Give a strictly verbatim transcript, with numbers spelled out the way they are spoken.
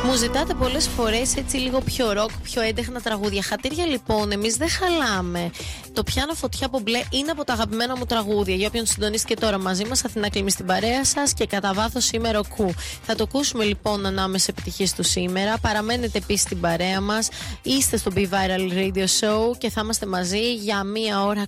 Μου ζητάτε πολλές φορές έτσι λίγο πιο ροκ, πιο έντεχνα τραγούδια. Χατήρια λοιπόν, εμείς δεν χαλάμε. Το Πιάνω Φωτιά από Μπλε είναι από τα αγαπημένα μου τραγούδια. Για όποιον συντονίστηκε τώρα μαζί μας, Αθηνά Κλίμη στην παρέα σας και κατά βάθος σήμερα Κου. Θα το ακούσουμε λοιπόν ανάμεσα επιτυχίες του σήμερα. Παραμένετε επίσης στην παρέα μας. Είστε στο Be Viral Radio Show και θα είμαστε μαζί για μία ώρα